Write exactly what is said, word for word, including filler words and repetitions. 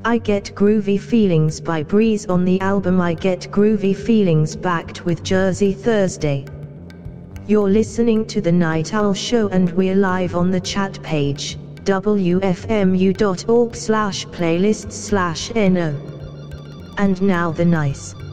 I Get Groovy Feelings by Breeze on the album I Get Groovy Feelings, backed with Jersey Thursday. You're listening to The Night Owl Show and we're live on the chat page, w f m u dot org slash playlists slash no. And now the nice